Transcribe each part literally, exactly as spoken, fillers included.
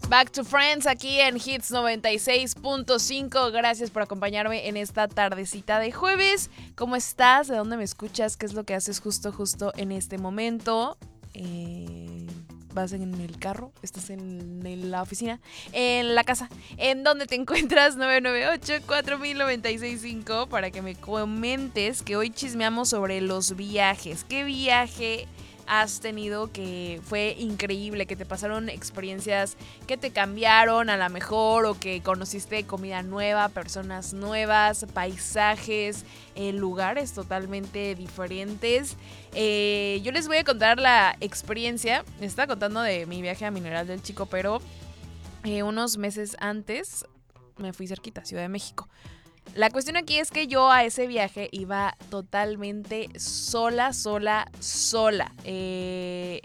Back to Friends aquí en Hits noventa y seis punto cinco. Gracias por acompañarme en esta tardecita de jueves. ¿Cómo estás? ¿De dónde me escuchas? ¿Qué es lo que haces justo, justo en este momento? Eh, ¿Vas en el carro? ¿Estás en, en la oficina? ¿En la casa? ¿En dónde te encuentras? nueve nueve ocho, cuatro mil noventa y seis cinco para que me comentes que hoy chismeamos sobre los viajes. ¿Qué viaje has tenido que fue increíble, que te pasaron experiencias que te cambiaron a la mejor, o que conociste comida nueva, personas nuevas, paisajes, eh, lugares totalmente diferentes? Eh, yo les voy a contar la experiencia. Les estaba contando de mi viaje a Mineral del Chico, pero eh, unos meses antes me fui cerquita, Ciudad de México. La cuestión aquí es que yo a ese viaje iba totalmente sola, sola, sola. Eh,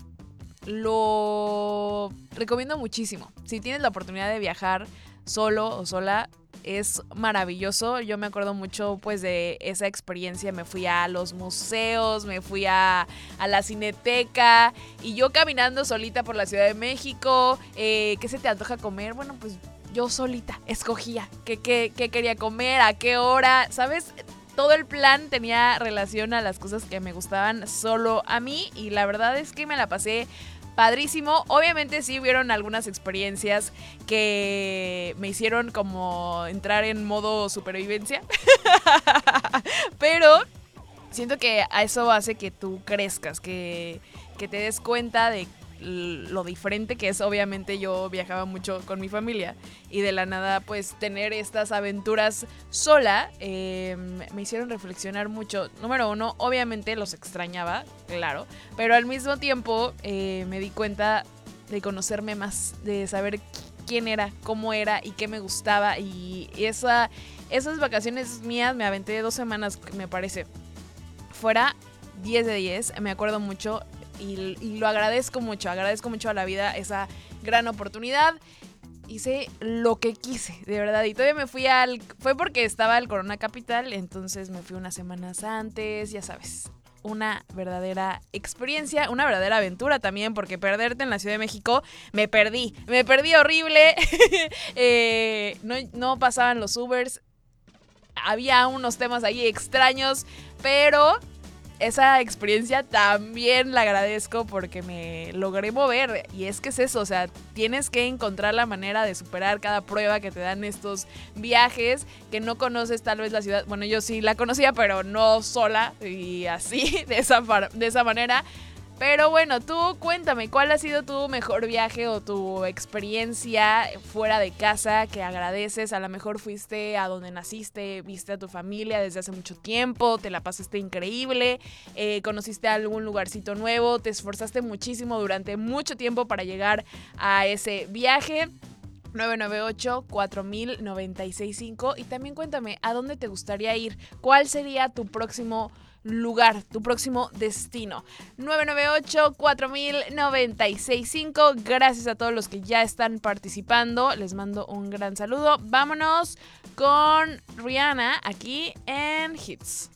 lo recomiendo muchísimo. Si tienes la oportunidad de viajar solo o sola, es maravilloso. Yo me acuerdo mucho pues de esa experiencia. Me fui a los museos, me fui a, a la Cineteca, y yo caminando solita por la Ciudad de México. Eh, ¿Qué se te antoja comer? Bueno, pues yo solita escogía qué, qué, qué quería comer, a qué hora, ¿sabes? Todo el plan tenía relación a las cosas que me gustaban solo a mí, y la verdad es que me la pasé padrísimo. Obviamente sí hubieron algunas experiencias que me hicieron como entrar en modo supervivencia, pero siento que a eso hace que tú crezcas, que, que te des cuenta de lo diferente que es. Obviamente yo viajaba mucho con mi familia, y de la nada pues tener estas aventuras sola eh, me hicieron reflexionar mucho. Número uno, obviamente los extrañaba, claro, pero al mismo tiempo eh, me di cuenta de conocerme más, de saber quién era, cómo era y qué me gustaba. Y esa, esas vacaciones mías me aventé dos semanas, me parece. Fuera diez de diez, me acuerdo mucho. Y, y lo agradezco mucho, agradezco mucho a la vida esa gran oportunidad. Hice lo que quise, de verdad. Y todavía me fui al... Fue porque estaba el Corona Capital, entonces me fui unas semanas antes, ya sabes. Una verdadera experiencia, una verdadera aventura también, porque perderte en la Ciudad de México, me perdí. Me perdí horrible. eh, no, no pasaban los Ubers. Había unos temas ahí extraños, pero esa experiencia también la agradezco porque me logré mover. Y es que es eso, o sea, tienes que encontrar la manera de superar cada prueba que te dan estos viajes, que no conoces tal vez la ciudad. Bueno, yo sí la conocía, pero no sola y así, de esa, de esa manera. Pero bueno, tú cuéntame, ¿cuál ha sido tu mejor viaje o tu experiencia fuera de casa que agradeces? A lo mejor fuiste a donde naciste, viste a tu familia desde hace mucho tiempo, te la pasaste increíble, eh, conociste algún lugarcito nuevo, te esforzaste muchísimo durante mucho tiempo para llegar a ese viaje. nueve nueve ocho, cuatro mil noventa y seis cinco. Y también cuéntame, ¿a dónde te gustaría ir? ¿Cuál sería tu próximo lugar, tu próximo destino? nueve nueve ocho, cuatro mil noventa y seis cinco. Gracias a todos los que ya están participando. Les mando un gran saludo. Vámonos con Rihanna aquí en Hits.